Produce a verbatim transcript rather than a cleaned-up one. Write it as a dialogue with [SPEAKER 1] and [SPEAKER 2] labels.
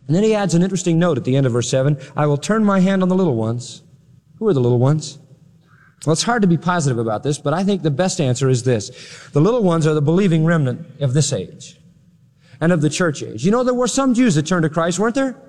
[SPEAKER 1] And then he adds an interesting note at the end of verse seven. I will turn my hand on the little ones. Who are the little ones? Well, it's hard to be positive about this, but I think the best answer is this. The little ones are the believing remnant of this age and of the church age. You know, there were some Jews that turned to Christ, weren't there?